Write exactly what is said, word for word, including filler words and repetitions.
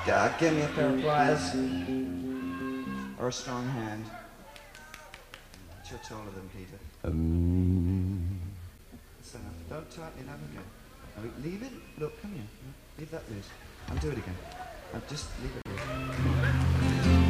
God, give me a pair of pliers. Or a strong hand. But you're taller than Peter. Um. That's enough. Don't tighten it up again. No, leave it. Look, come here. Leave that loose. I'll do it again. I'll just leave it loose.